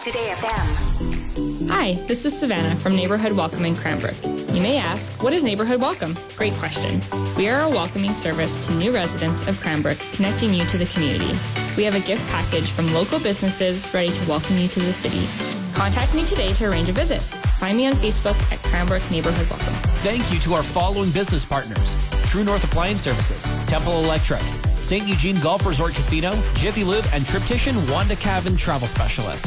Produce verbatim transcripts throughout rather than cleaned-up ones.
Today F M. Hi, this is Savannah from Neighborhood Welcome in Cranbrook. You may ask, what is Neighborhood Welcome? Great question. We are a welcoming service to new residents of Cranbrook, connecting you to the community. We have a gift package from local businesses ready to welcome you to the city. Contact me today to arrange a visit. Find me on Facebook at Cranbrook Neighborhood Welcome. Thank you to our following business partners: True North Appliance Services, Temple Electric, Saint Eugene Golf Resort Casino, Jiffy Lube, and Triptician Wanda Cavan Travel Specialist.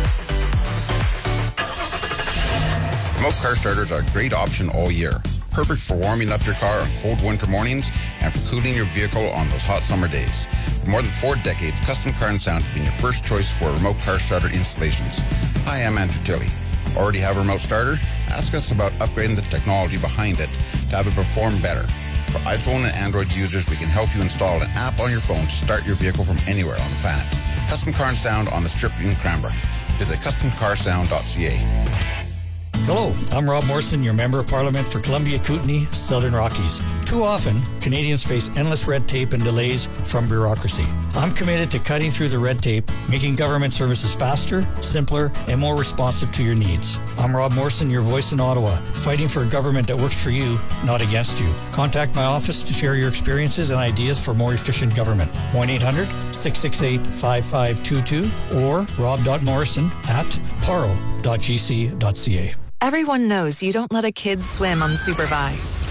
Remote car starters are a great option all year. Perfect for warming up your car on cold winter mornings and for cooling your vehicle on those hot summer days. For more than four decades, Custom Car and Sound has been your first choice for remote car starter installations. Hi, I'm Andrew Tilley. Already have a remote starter? Ask us about upgrading the technology behind it to have it perform better. For iPhone and Android users, we can help you install an app on your phone to start your vehicle from anywhere on the planet. Custom Car and Sound on the Strip in Cranbrook. Visit custom car sound dot c a. Hello, I'm Rob Morrison, your Member of Parliament for Columbia Kootenay, Southern Rockies. Too often, Canadians face endless red tape and delays from bureaucracy. I'm committed to cutting through the red tape, making government services faster, simpler, and more responsive to your needs. I'm Rob Morrison, your voice in Ottawa, fighting for a government that works for you, not against you. Contact my office to share your experiences and ideas for more efficient government. one eight hundred six six eight five five two two or rob dot morrison at paro dot g c dot c a. Everyone knows you don't let a kid swim unsupervised.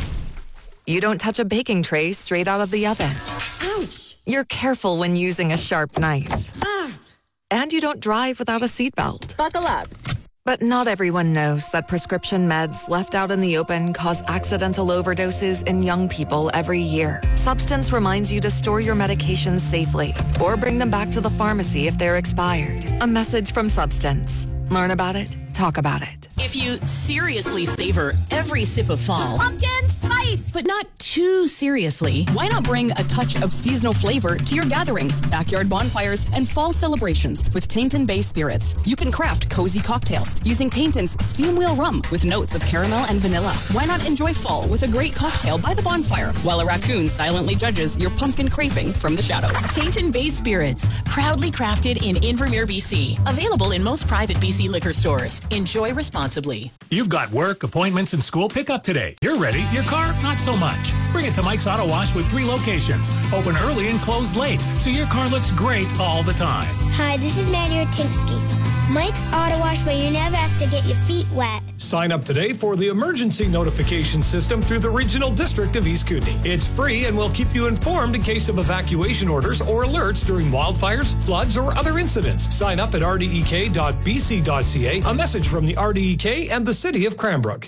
You don't touch a baking tray straight out of the oven. Ouch! You're careful when using a sharp knife. Ah! And you don't drive without a seatbelt. Buckle up. But not everyone knows that prescription meds left out in the open cause accidental overdoses in young people every year. Substance reminds you to store your medications safely or bring them back to the pharmacy if they're expired. A message from Substance. Learn about it. Talk about it. If you seriously savor every sip of fall, Pumpkin spice! but not too seriously, Why not bring a touch of seasonal flavor to your gatherings, backyard bonfires, and fall celebrations with Tainton Bay Spirits? You can craft cozy cocktails using Tainton's Steam Wheel Rum with notes of caramel and vanilla. Why not enjoy fall with a great cocktail by the bonfire while a raccoon silently judges your pumpkin craving from the shadows? Tainton Bay Spirits, proudly crafted in Invermere, B C. Available in most private B C liquor stores. Enjoy responsibly. You've got work, appointments, and school pickup today. You're ready. Your car, not so much. Bring it to Mike's Auto Wash with three locations. Open early and close late, so your car looks great all the time. Hi, this is Manuel Tinsky. Mike's Auto Wash, where you never have to get your feet wet. Sign up today for the emergency notification system through the Regional District of East Kootenay. It's free and will keep you informed in case of evacuation orders or alerts during wildfires, floods, or other incidents. Sign up at r d e k dot b c dot c a. A message from the R D E K and the City of Cranbrook.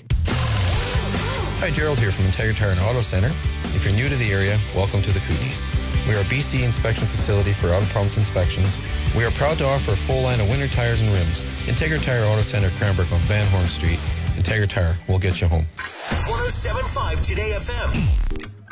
Hi, Gerald here from Integra Tire and Auto Centre. If you're new to the area, welcome to the Kootenays. We are a B C inspection facility for auto problems inspections. We are proud to offer a full line of winter tires and rims. Integra Tire Auto Centre, Cranbrook on Van Horn Street. Integra Tire will get you home. one oh seven point five Today F M.